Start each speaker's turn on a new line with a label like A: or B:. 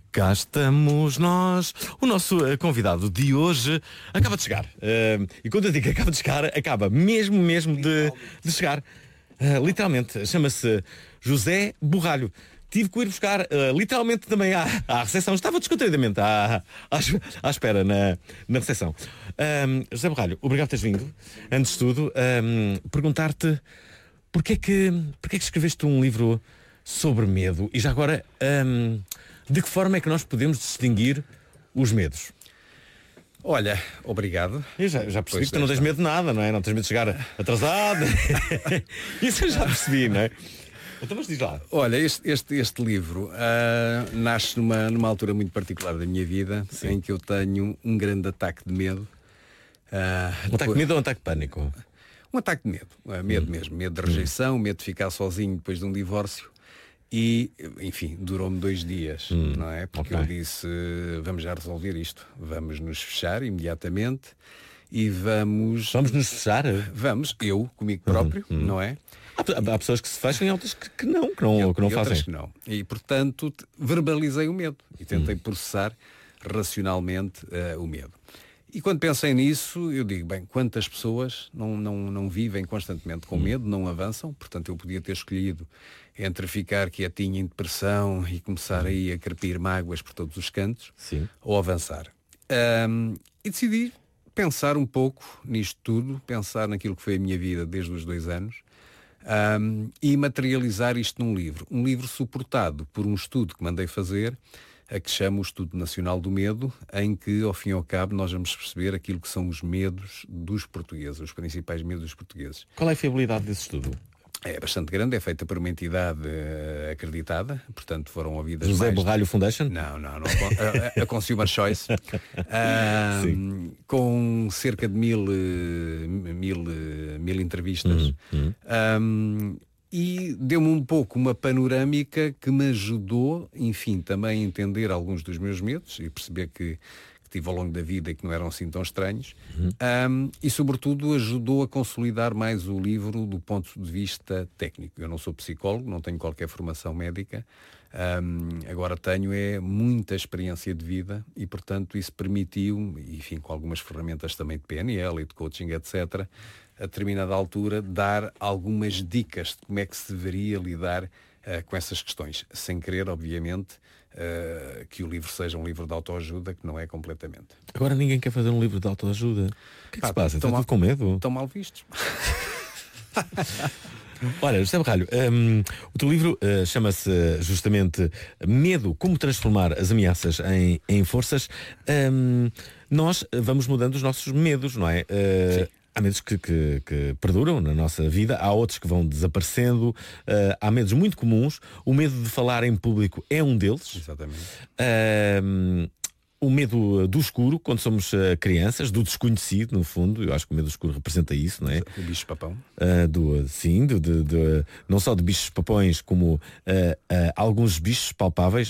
A: Cá estamos nós. O nosso convidado de hoje acaba de chegar. E quando eu digo que acaba de chegar, acaba mesmo de chegar. Literalmente, chama-se José Borralho. Tive que ir buscar literalmente também à recepção. Estava descontraídamente à espera na recepção. José Borralho, obrigado por teres vindo. Antes de tudo, perguntar-te porquê que escreveste um livro sobre medo? E já agora, de que forma é que nós podemos distinguir os medos?
B: Olha, obrigado.
A: Eu já percebi que tu não tens medo de nada, não é? Não tens medo de chegar atrasado. Isso eu já percebi, não é? Então, mas diz lá.
B: Olha, este livro nasce numa altura muito particular da minha vida. Sim. Em que eu tenho um grande ataque de medo.
A: Um ataque de medo ou um ataque de pânico?
B: Um ataque de medo. Medo mesmo. Medo de rejeição, medo de ficar sozinho depois de um divórcio. E, enfim, durou-me 2 dias, não é? Porque eu disse, vamos já resolver isto. Vamos nos fechar imediatamente e vamos...
A: Vamos nos fechar?
B: Vamos, eu, comigo próprio, não é?
A: Há pessoas que se fecham e outras que não fazem.
B: Que não. E, portanto, verbalizei o medo e tentei processar racionalmente o medo. E quando pensei nisso, eu digo, bem, quantas pessoas não vivem constantemente com medo, não avançam? Portanto, eu podia ter escolhido entre ficar quietinho em depressão e começar aí a carpir mágoas por todos os cantos,
A: sim,
B: ou avançar. E decidi pensar um pouco nisto tudo, pensar naquilo que foi a minha vida desde os 2 anos, e materializar isto num livro. Um livro suportado por um estudo que mandei fazer, a que chama o Estudo Nacional do Medo, em que, ao fim e ao cabo, nós vamos perceber aquilo que são os medos dos portugueses, os principais medos dos portugueses.
A: Qual é a fiabilidade desse estudo?
B: É bastante grande, é feita por uma entidade acreditada, portanto foram ouvidas
A: José
B: mais...
A: Borralho Foundation?
B: Não, a Consumer Choice, com cerca de mil entrevistas, e deu-me um pouco uma panorâmica que me ajudou, enfim, também a entender alguns dos meus medos e perceber que tive ao longo da vida e que não eram assim tão estranhos, e sobretudo ajudou a consolidar mais o livro do ponto de vista técnico. Eu não sou psicólogo, não tenho qualquer formação médica, agora tenho muita experiência de vida e, portanto, isso permitiu, enfim, com algumas ferramentas também de PNL e de coaching, etc., a determinada altura, dar algumas dicas de como é que se deveria lidar com essas questões, sem querer, obviamente, que o livro seja um livro de autoajuda, que não é completamente.
A: Agora ninguém quer fazer um livro de autoajuda. O que é que se passa? Está tudo com medo?
B: Estão mal vistos.
A: Olha, José Borralho, o teu livro chama-se justamente Medo, como transformar as ameaças em forças. Nós vamos mudando os nossos medos, não é? Há medos que perduram na nossa vida, há outros que vão desaparecendo, há medos muito comuns. O medo de falar em público é um deles.
B: Exatamente.
A: O medo do escuro, quando somos crianças, do desconhecido, no fundo. Eu acho que o medo do escuro representa isso, não é?
B: O bicho-papão.
A: Sim, não só de bichos papões, como alguns bichos palpáveis.